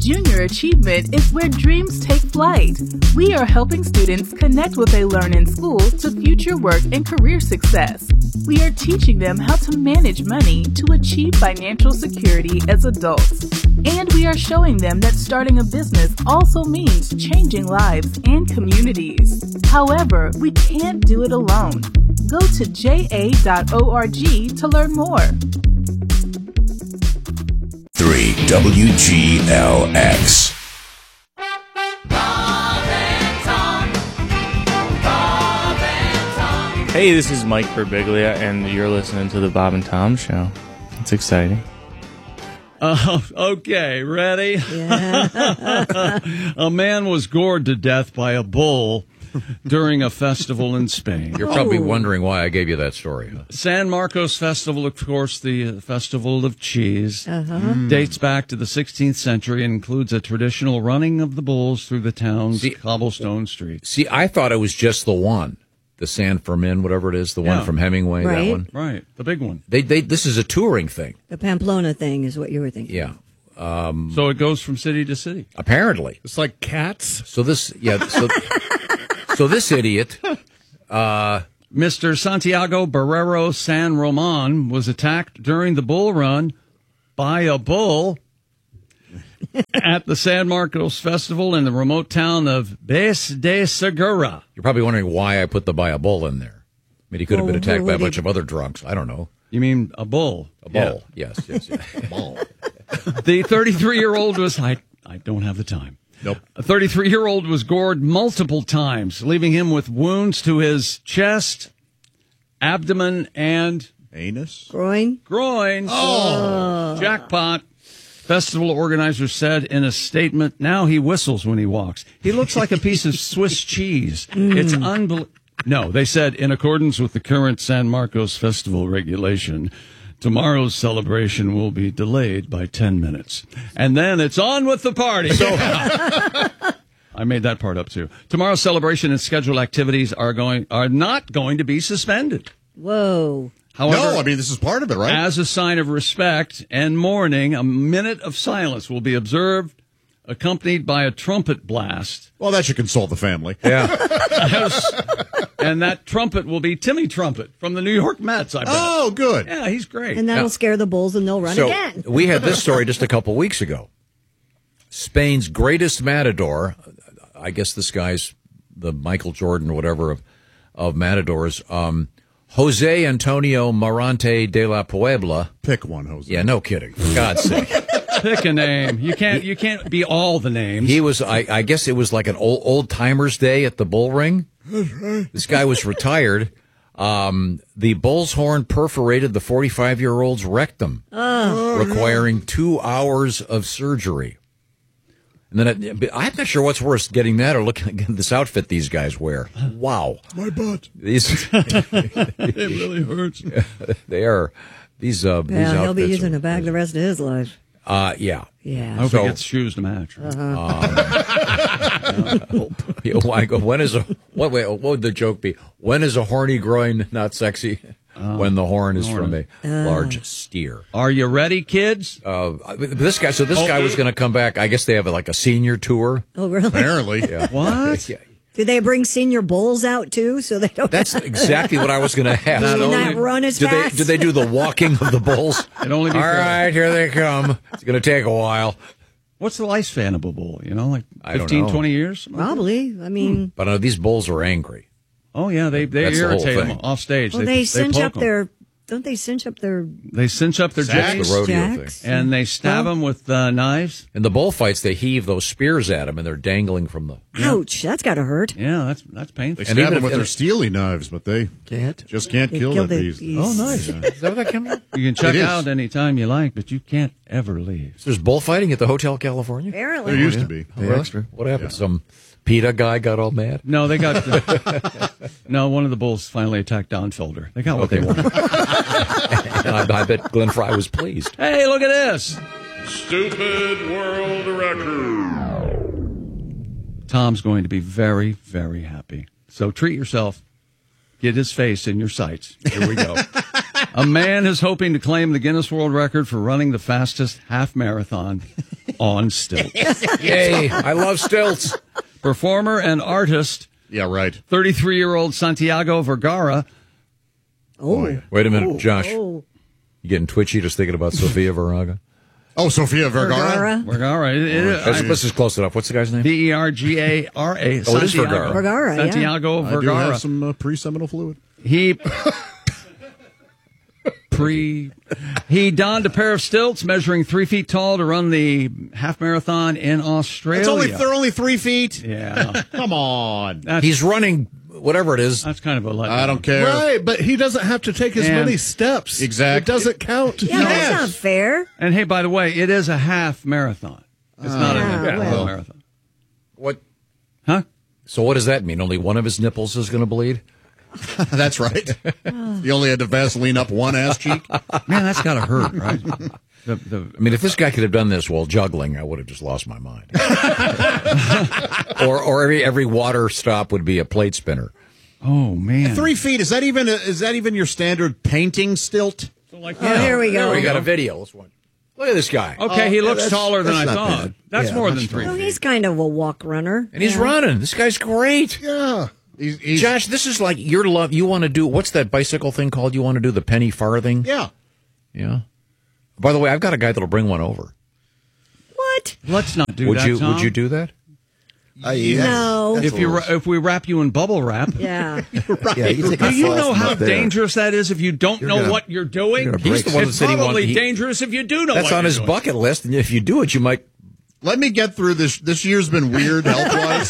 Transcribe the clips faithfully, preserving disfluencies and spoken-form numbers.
Junior Achievement is where dreams take flight. We are helping students connect what they learn in school to future work and career success. We are teaching them how to manage money to achieve financial security as adults. And we are showing them that starting a business also means changing lives and communities. However, we can't do it alone. Go to j a dot org to learn more. three W G L X. Hey, this is Mike Birbiglia, and you're listening to the Bob and Tom Show. It's exciting. Uh, okay, ready? Yeah. A man was gored to death by a bull during a festival in Spain. You're probably wondering why I gave you that story. Huh? San Marcos Festival, of course, the festival of cheese, Uh-huh. mm. dates back to the sixteenth century and includes a traditional running of the bulls through the town's see, cobblestone streets. See, I thought it was just the one, the San Fermin, whatever it is, the yeah. one from Hemingway, right. that one. Right, the big one. They, they, this is a touring thing. The Pamplona thing is what you were thinking. Yeah. Um, so it goes from city to city. Apparently. It's like cats. So this, yeah, so, so this idiot, uh, Mister Santiago Barrero San Roman was attacked during the bull run by a bull at the San Marcos Festival in the remote town of Bes de Segura. You're probably wondering why I put the by a bull in there. I mean, he could have Well, been attacked what by a would bunch he- of other drunks. I don't know. You mean a bull? A bull. Yes, yes, yes. A bull. The thirty-three-year-old was, I, I don't have the time. Nope. A thirty-three-year-old was gored multiple times, leaving him with wounds to his chest, abdomen, and Anus? Groin? groin. Oh! Jackpot. Festival organizers said in a statement, now he whistles when he walks. He looks like a piece of Swiss cheese. It's unbelievable. No, they said, in accordance with the current San Marcos Festival regulation, tomorrow's celebration will be delayed by ten minutes. And then it's on with the party. So, I made that part up, too. Tomorrow's celebration and scheduled activities are going are not going to be suspended. Whoa. However, No, I mean, this is part of it, right? as a sign of respect and mourning, a minute of silence will be observed, accompanied by a trumpet blast. Well, that should console the family. Yeah. And that trumpet will be Timmy Trumpet from the New York Mets, I bet. Oh, good. Yeah, he's great. And that'll Now- scare the bulls and they'll run So again. we had this story just a couple weeks ago. Spain's greatest matador, I guess this guy's the Michael Jordan or whatever of, of matadors, um, Jose Antonio Morante de la Puebla. Pick one, Jose. Yeah, no kidding. For God's sake. Pick a name. You can't you can't be all the names. He was, I, I guess it was like an old, old timers day at the bull ring. This guy was retired. Um, the bull's horn perforated the forty-five-year-old's rectum, requiring two hours of surgery. And then it, but I'm not sure what's worse, getting that or looking at this outfit these guys wear. Wow. My butt. These, it really hurts. they are, these, uh, these Yeah, he'll be outfits using are- a bag the rest of his life. Uh, yeah. Yeah. I hope So- he gets shoes to match. You know, I go, when is a, what, wait, what would the joke be? When is a horny groin not sexy? When the horn is from a large steer. Are you ready, kids? Uh, this guy, so this guy was going to come back. I guess they have like a senior tour. Oh, really? Apparently. Yeah. What? Yeah. Do they bring senior bulls out, too, so they don't... That's exactly what I was going to ask. Not Can that only- run as Do they, fast? do they do the walking of the bulls? It'd only be All fair. right, here they come. It's going to take a while. What's the lifespan of a bull? You know, like I don't fifteen, know. twenty years? Probably. I mean, But uh, these bulls are angry. Oh, yeah, they, they That's the whole irritate them thing. off stage. well, they, cinch poke up 'em. their... Don't they cinch up their They cinch up their Sacks. jacks, The rodeo jacks? thing. and they stab Oh. them with uh, knives. In the bullfights, they heave those spears at them, and they're dangling from the... Ouch, that's got to hurt. Yeah, that's that's painful. They And stab even them if- with their steely knives, but they Can't? just can't They kill, kill the the bees. bees. Oh, nice. Yeah. Is that what that came from? You can check It is. out anytime you like, but you can't ever leave. There's bullfighting at the Hotel California? Apparently. There used to be. Oh, extra. What happened? Some PETA guy got all mad? No, they got no. One of the bulls finally attacked Don Felder. They got what they wanted. And I, I bet Glenn Fry was pleased. Hey, look at this! Stupid World Record. Tom's going to be very, very happy. So treat yourself. Get his face in your sights. Here we go. A man is hoping to claim the Guinness World Record for running the fastest half marathon on stilts. Yay! I love stilts. Performer and artist, Yeah, right. thirty-three-year-old Santiago Vergara. Oh, Wait a minute, Josh. oh. You getting twitchy just thinking about Sofia Vergara? Oh, Sofia Vergara. Vergara. Vergara. It, it, This, I- this is close enough. What's the guy's name? V E R G A R A. Oh, it is Santiago. Vergara. Vergara, yeah. Santiago I do Vergara. have some uh, pre-seminal fluid. He pre he donned a pair of stilts measuring three feet tall to run the half marathon in Australia. It's only they're only three feet. yeah, Come on. that's, He's running whatever it is. that's kind of a letdown. I don't care. Right, but he doesn't have to take as And- many steps. Exactly. It doesn't count. Yeah, that's not fair. And hey, by the way, it is a half marathon. It's not a Yeah, half well. marathon. What? Huh? So what does that mean? Only one of his nipples is going to bleed? That's right. You only had to Vaseline up one ass cheek. Man, that's got to hurt, right? The, the, I mean, if this guy could have done this while juggling, I would have just lost my mind. or or every every water stop would be a plate spinner. oh man, Three feet. Is that even? Is that even your standard painting stilt? So like, Oh, here we go. We got a video. Let's watch. Look at this guy. Okay, he Oh, looks that's- taller than I that's not thought. bad. That's Yeah, more that's than three Well, feet. he's kind of a walk runner. And he's Yeah. running. This guy's great. Yeah. He's, he's, Josh, this is like your love. You want to do, what's that bicycle thing called? You want to do the penny farthing? yeah. Yeah. By the way, I've got a guy that'll bring one over. What? Let's not do would that. you Tom. Would you do that? No. If you ra- if we wrap you in bubble wrap, Yeah. Yeah, you take do a you fall know from how up there. dangerous that is if you don't know gonna- what you're doing? you're gonna He's break the one that It's said he probably wanted. he- dangerous if you do know. That's what on you're his doing. bucket list, and if you do it, you might. Let me get through this. This year's been weird health wise.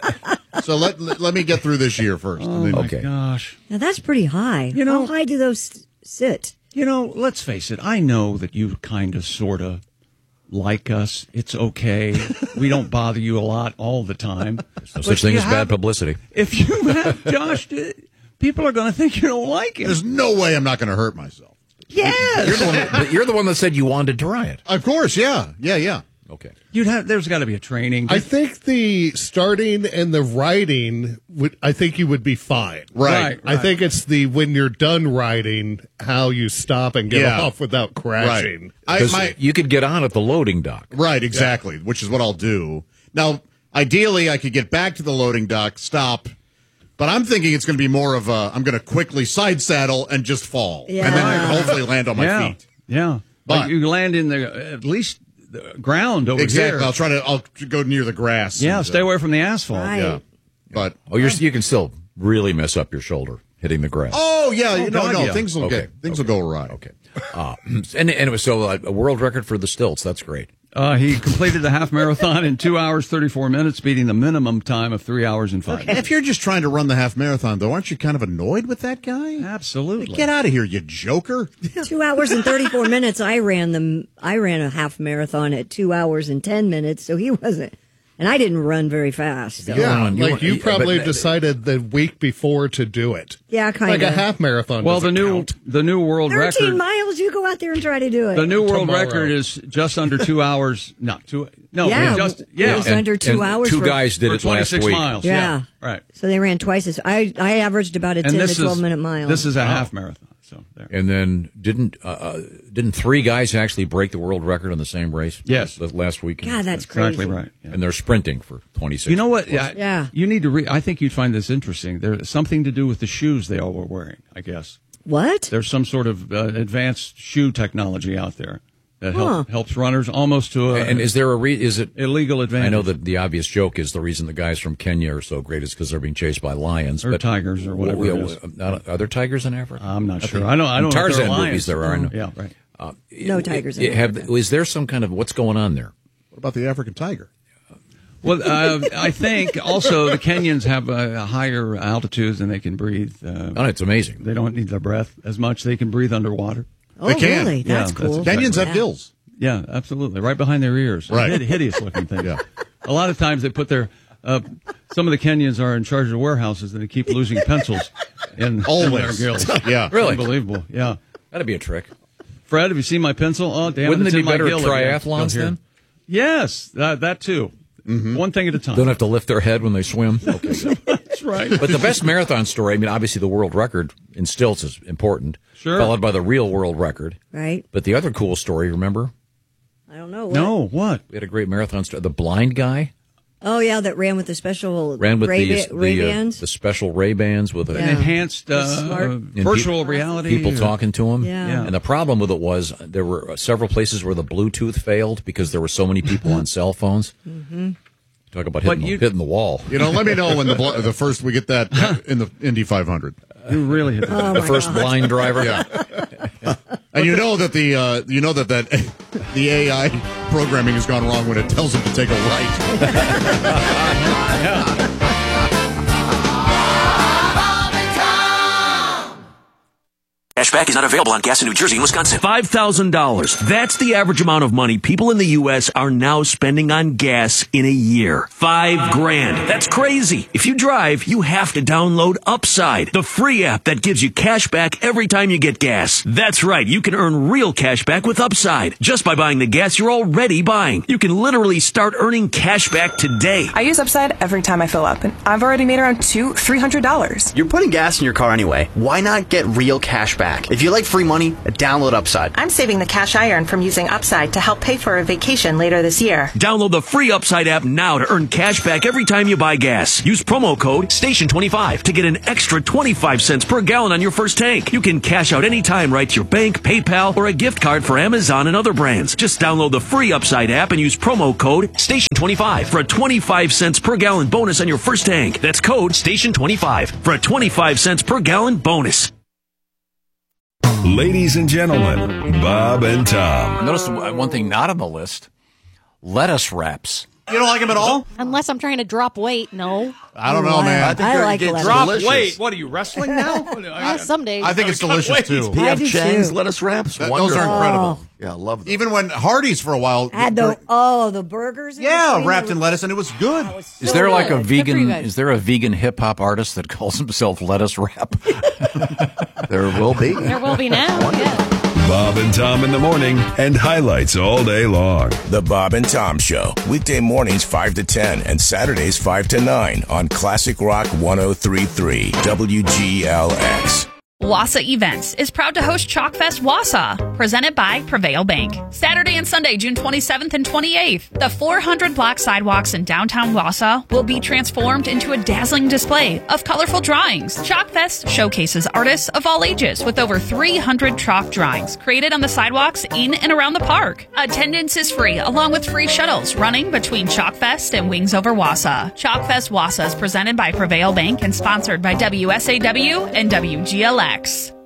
So let, let let me get through this year first. Oh And then- my Okay. gosh! Now that's pretty high. You know- how high do those sit? You know, let's face it. I know that you kind of, sort of, like us. It's okay. We don't bother you a lot all the time. No such thing you as have- bad publicity. If you have Josh, people are going to think you don't like him. There's no way I'm not going to hurt myself. Yes. You're the, one that, but you're the one that said you wanted to try it. Of course, yeah, yeah, yeah. Okay. You'd have. There's got to be a training. I think the starting and the riding would. I think you would be fine. Right. I think it's the when you're done riding, how you stop and get Yeah. off without crashing. I, 'Cause my, you could get on at the loading dock. right, exactly, which is what I'll do. Now, ideally, I could get back to the loading dock, stop, but I'm thinking it's going to be more of a, I'm going to quickly side saddle and just fall. Yeah. And then I can hopefully land on my yeah. feet. Yeah. But- But you land in the at least the ground over Exactly. here. I'll try to, I'll go near the grass. Yeah. and, Stay uh, away from the asphalt. Right. Yeah. But, Oh, you're, you can still really mess up your shoulder hitting the grass. oh, yeah, no, God, no, yeah. things will Okay, get, things okay. will go awry. Okay. Uh, and, and it was so uh, a world record for the stilts. That's great. Uh, he completed the half marathon in two hours thirty-four minutes, beating the minimum time of three hours and five. If you're just trying to run the half marathon, though, aren't you kind of annoyed with that guy? Absolutely. Get out of here, you joker. Two hours and thirty-four minutes. I ran them. I ran a half marathon at two hours and ten minutes. So he wasn't, and I didn't run very fast. So. Yeah, on, you like want- you but- probably decided the week before to do it. Yeah, kind Like of. a half marathon. Well, the doesn't new count. the new world Thirteen record. miles. You go out there and try to do it. The new world Tomorrow. record is just under two hours. Not two. No, Yeah, just it yeah. was under two and hours Two for- guys did for it last twenty-six week. miles. Yeah. Right. So they ran twice as I. I averaged about a And ten this to twelve is minute mile. this is a half marathon. So there. And then didn't uh, uh, didn't three guys actually break the world record in the same race? Yes. the last weekend. God, that's crazy. Exactly right. Yeah. And they're sprinting for twenty-six. You know what? Yeah. Yeah. You need to read. I think you'd find this interesting. There's something to do with the shoes they all were wearing. I guess What? there's some sort of uh, advanced shoe technology out there that help, Huh. helps runners almost to a And is there a re- is it? illegal advantage. I know that the obvious joke is the reason the guys from Kenya are so great is because they're being chased by lions Or but tigers or whatever Well, it yeah, is. well, not- are there tigers in Africa? I'm not I sure. think- I don't. I in don't know if Tarzan there are lions. movies there are. I know. Yeah. Right. Uh, No tigers in it- have, Africa. is there some kind of what's going on there? What about the African tiger? Well, uh, I think also the Kenyans have uh, higher altitudes and they can breathe. Uh, Oh, it's amazing. they don't need their breath as much. They can breathe underwater. Oh, They can. really? Yeah, That's that's cool. exactly Kenyans have Yeah. gills. Yeah, absolutely. Right behind their ears. Right. Hid- hideous looking things. Yeah. A lot of times they put their, uh, some of the Kenyans are in charge of warehouses and they keep losing pencils in, in their Always. gills. Yeah. Really? Unbelievable. Yeah. That'd be a trick. Fred, have you seen my pencil? Oh, damn. Wouldn't it's they in be my better gill again. triathlons Go here. then? Yes, that, that too. One thing at a time. Don't have to lift their head when they swim. Okay. That's right. But the best marathon story, I mean, obviously the world record in stilts is important. Sure. Followed by the real world record. Right. But the other cool story, remember? I don't know. What? No, what? We had a great marathon star. The blind guy Oh, yeah, that ran with the special ran with Ray, these, Ray the, uh, Bans. the special Ray Bans with a, An enhanced uh, Smart. uh, virtual pe- reality. People or- talking to him. Yeah. Yeah. And the problem with it was there were several places where the Bluetooth failed because there were so many people on cell phones. Mm-hmm. Talk about But hitting, you- the, hitting the wall. You know, let me know when the bl- the first we get that in the Indy five hundred. You really hit the Oh, the my first God. blind driver. Yeah. And you know that the uh, you know that that the A I programming has gone wrong when it tells it to take a right. Cashback is not available on gas in New Jersey and Wisconsin. five thousand dollars. That's the average amount of money people in the U S are now spending on gas in a year. Five grand. That's crazy. If you drive, you have to download Upside, the free app that gives you cash back every time you get gas. That's right. You can earn real cash back with Upside just by buying the gas you're already buying. You can literally start earning cash back today. I use Upside every time I fill up, and I've already made around two, three hundred dollars. You're putting gas in your car anyway. Why not get real cash back? If you like free money, download Upside. I'm saving the cash I earn from using Upside to help pay for a vacation later this year. Download the free Upside app now to earn cash back every time you buy gas. Use promo code station twenty-five to get an extra twenty-five cents per gallon on your first tank. You can cash out anytime right to your bank, PayPal, or a gift card for Amazon and other brands. Just download the free Upside app and use promo code station twenty-five for a twenty-five cents per gallon bonus on your first tank. That's code station twenty-five for a twenty-five cents per gallon bonus. Ladies and gentlemen, Bob and Tom. Notice one thing not on the list: lettuce wraps. You don't like them at all? Unless I'm trying to drop weight, no. I don't know, man. I, think I like lettuce. Drop delicious. weight. What are you, wrestling now? Yeah, some days. I think it's delicious too. I do Chang's too. lettuce wraps. That- those are Wonderful. incredible. Yeah, I love them. Even when Hardee's for a while, Had the oh the burgers. in yeah, between, wrapped they in were- lettuce, and it was good. that was so Is there like a good. vegan? good. Is there a vegan hip hop artist that calls himself Lettuce Wrap? There will be. There will be now. Yeah. Bob and Tom in the morning and highlights all day long. The Bob and Tom Show. Weekday mornings five to ten and Saturdays five to nine on Classic Rock one oh three point three W G L X. Wausau Events is proud to host Chalkfest Wausau, presented by Prevail Bank. Saturday and Sunday, June twenty-seventh and twenty-eighth, the four hundred block sidewalks in downtown Wausau will be transformed into a dazzling display of colorful drawings. Chalkfest showcases artists of all ages with over three hundred chalk drawings created on the sidewalks in and around the park. Attendance is free, along with free shuttles running between Chalkfest and Wings Over Wausau. Chalkfest Wausau is presented by Prevail Bank and sponsored by W S A W and W G L X.